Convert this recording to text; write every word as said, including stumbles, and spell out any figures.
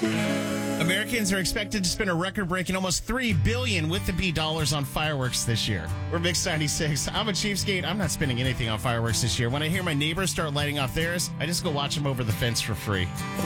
Americans are expected to spend a record-breaking almost three billion dollars with the B dollars on fireworks this year. We're Mix ninety-six. I'm a cheapskate. I'm not spending anything on fireworks this year. When I hear my neighbors start lighting off theirs, I just go watch them over the fence for free.